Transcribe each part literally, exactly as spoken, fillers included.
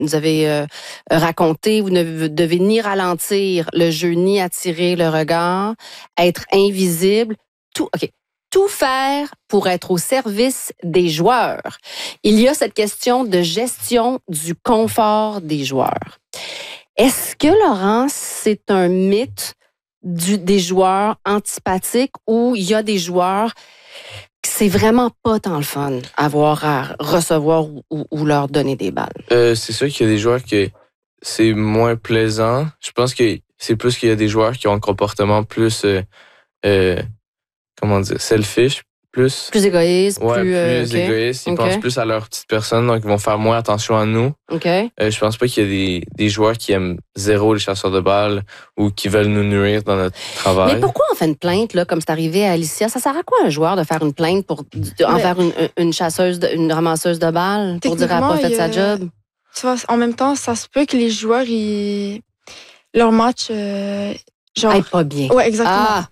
nous avez euh, raconté, vous ne devez ni ralentir le jeu, ni attirer le regard, être invisible, tout, OK, tout faire pour être au service des joueurs. Il y a cette question de gestion du confort des joueurs. Est-ce que, Laurent, c'est un mythe du, des joueurs antipathiques ou il y a des joueurs que c'est vraiment pas tant le fun avoir à recevoir ou, ou, ou leur donner des balles? Euh, c'est sûr qu'il y a des joueurs que c'est moins plaisant. Je pense que c'est plus qu'il y a des joueurs qui ont un comportement plus, euh, euh, comment dire, selfish, plus... Plus égoïste, ouais, plus... plus euh, okay. égoïste. Ils okay. pensent plus à leur petite personne, donc ils vont faire moins attention à nous. Okay. Euh, je pense pas qu'il y a des, des joueurs qui aiment zéro les chasseurs de balles ou qui veulent nous nuire dans notre travail. Mais pourquoi on fait une plainte, là, comme c'est arrivé à Alicia? Ça sert à quoi un joueur de faire une plainte pour envers une, une chasseuse, de, une ramasseuse de balles, pour dire qu'elle n'a pas fait sa job? Tu vois, en même temps, ça se peut que les joueurs, ils... leur match, euh, genre... Aille pas bien. Ouais, exactement. Ah.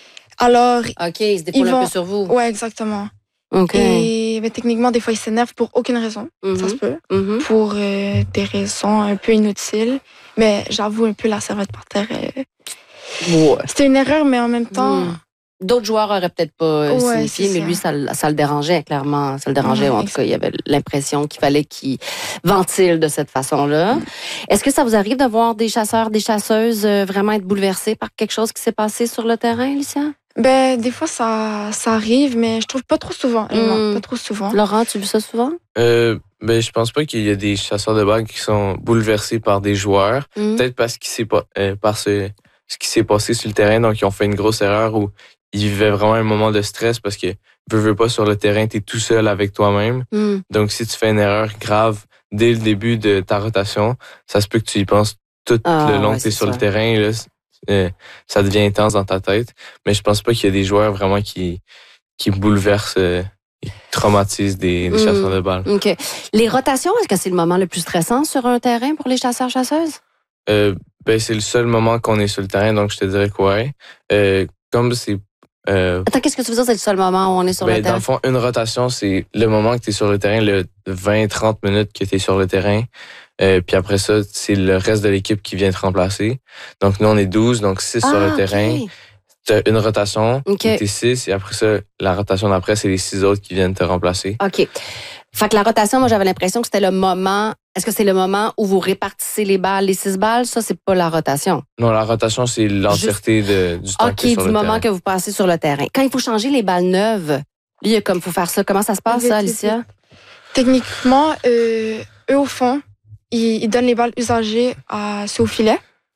Alors, OK, ils se défoulent vont... un peu sur vous. Ouais, exactement. OK. Et ben, techniquement, des fois, ils s'énervent pour aucune raison. Mm-hmm. Ça se peut. Mm-hmm. Pour euh, des raisons un peu inutiles. Mais j'avoue, un peu la serviette par terre. Euh... Ouais. C'était une erreur, mais en même temps... Mm. D'autres joueurs n'auraient peut-être pas ouais, signifié, mais ça. lui, ça, ça le dérangeait, clairement. Ça le dérangeait. Ouais, en tout cas, il y avait l'impression qu'il fallait qu'il ventile de cette façon-là. Mm. Est-ce que ça vous arrive de voir des chasseurs, des chasseuses vraiment être bouleversés par quelque chose qui s'est passé sur le terrain, Alicia? Ben, des fois, ça, ça arrive, mais je trouve pas trop souvent. Mm. Non, pas trop souvent. Laurent, tu vis ça souvent? Euh, ben, je pense pas qu'il y a des chasseurs de balles qui sont bouleversés par des joueurs. Mm. Peut-être parce qu'il s'est pas, euh, par ce, ce qui s'est passé sur le terrain, donc ils ont fait une grosse erreur ou ils vivaient vraiment un moment de stress parce que, veux, veux pas, sur le terrain, t'es tout seul avec toi-même. Mm. Donc, si tu fais une erreur grave dès le début de ta rotation, ça se peut que tu y penses tout ah, le long ouais, que t'es sur ça. Le terrain, là. Euh, ça devient intense dans ta tête. Mais je pense pas qu'il y a des joueurs vraiment qui, qui bouleversent, euh, et traumatisent des, des mm. chasseurs de balles. OK. Les rotations, est-ce que c'est le moment le plus stressant sur un terrain pour les chasseurs-chasseuses? Euh, ben, c'est le seul moment qu'on est sur le terrain, donc je te dirais que ouais. Euh, comme c'est Euh, Attends, qu'est-ce que tu veux dire, c'est le seul moment où on est sur ben, le terrain? Dans le fond, une rotation, c'est le moment que tu es sur le terrain, le vingt à trente minutes que tu es sur le terrain. Euh, puis après ça, c'est le reste de l'équipe qui vient te remplacer. Donc, nous, on est douze, donc six ah, sur le okay. terrain. Tu as une rotation, okay. tu es six, et après ça, la rotation d'après, c'est les six autres qui viennent te remplacer. OK. Fait que la rotation, moi, j'avais l'impression que c'était le moment... Est-ce que c'est le moment où vous répartissez les balles, les six balles? Ça, c'est pas la rotation. Non, la rotation, c'est l'entièreté Juste... de, du temps OK, que sur du le moment terrain. que vous passez sur le terrain. Quand il faut changer les balles neuves, il y a comme faut faire ça. Comment ça se passe, ça, Alicia? Techniquement, euh, eux, au fond, ils, ils donnent les balles usagées à ceux au filet.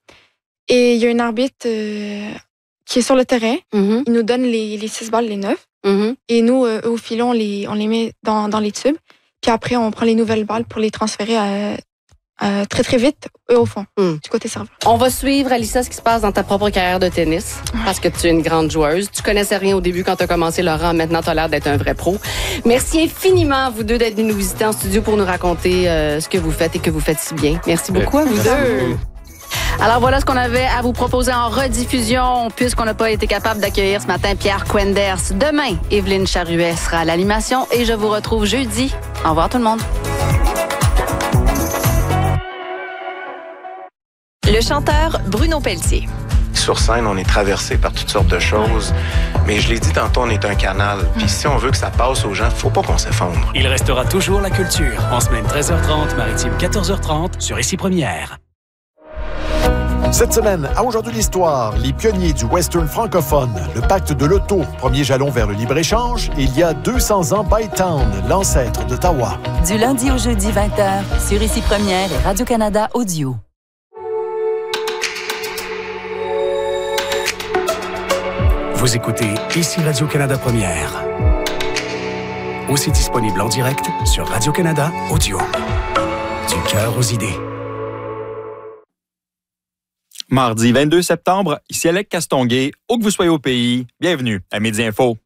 Et il y a un arbitre euh, qui est sur le terrain. Mm-hmm. Il nous donne les, les six balles, les neuf. Mm-hmm. Et nous, euh, eux, au filet, on les, on les met dans, dans les tubes. Puis après, on prend les nouvelles balles pour les transférer à, à très, très vite, eux, au fond, mm. du côté serveur. On va suivre, Alicia, ce qui se passe dans ta propre carrière de tennis, parce que tu es une grande joueuse. Tu connaissais rien au début quand tu as commencé, Laurent. Maintenant, tu as l'air d'être un vrai pro. Merci infiniment, vous deux, d'être venus nous visiter en studio pour nous raconter euh, ce que vous faites et que vous faites si bien. Merci beaucoup Merci. à vous deux. Alors voilà ce qu'on avait à vous proposer en rediffusion, puisqu'on n'a pas été capable d'accueillir ce matin Pierre Quenders. Demain, Evelyne Charuet sera à l'animation et je vous retrouve jeudi. Au revoir tout le monde. Le chanteur Bruno Pelletier. Sur scène, on est traversé par toutes sortes de choses. Mais je l'ai dit tantôt, on est un canal. Puis si on veut que ça passe aux gens, faut pas qu'on s'effondre. Il restera toujours la culture. En semaine treize heures trente, maritime quatorze heures trente, sur Ici Première. Cette semaine, à Aujourd'hui l'Histoire, les pionniers du western francophone, le pacte de l'auto, premier jalon vers le libre-échange, et il y a deux cents ans, Bytown, l'ancêtre d'Ottawa. Du lundi au jeudi, vingt heures, sur Ici Première et Radio-Canada Audio. Vous écoutez Ici Radio-Canada Première. Aussi disponible en direct sur Radio-Canada Audio. Du cœur aux idées. Mardi vingt-deux septembre, ici Alec Castonguay, où que vous soyez au pays, bienvenue à Midi Info.